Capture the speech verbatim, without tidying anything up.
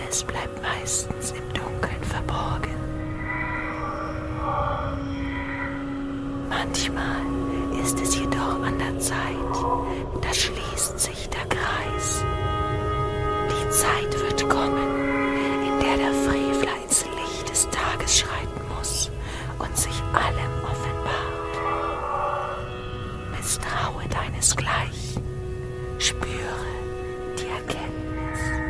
Alles bleibt meistens im Dunkeln verborgen. Manchmal ist es jedoch an der Zeit, da schließt sich der Kreis. Die Zeit wird kommen, in der der Frevler ins Licht des Tages schreiten muss und sich allem offenbart. Misstraue deines Glaubens.